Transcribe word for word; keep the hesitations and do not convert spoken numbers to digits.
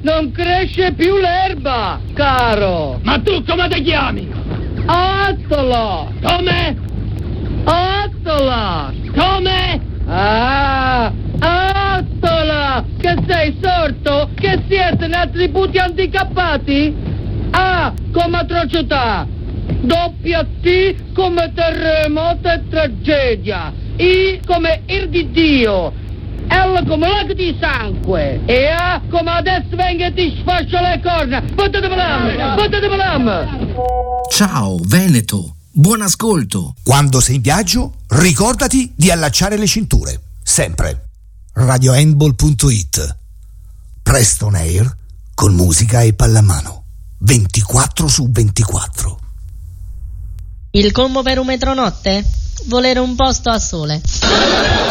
non cresce più l'erba, caro. Ma tu come ti chiami? Attola. Come? Attola. Come? Ah, Attola. Che sei sordo? Che siete in attributi handicappati? A come atrocità. Doppia T come terremoto e tragedia. I come ir di Dio. L come lago di sangue. E A come adesso venga e ti sfascio le corna. Potete l'am, potete l'am. Ciao Veneto, buon ascolto. Quando sei in viaggio, ricordati di allacciare le cinture. Sempre. radio handball punto it. Preston Air con musica e pallamano. ventiquattro su ventiquattro. Il combo per un metronotte? Volere un posto a sole.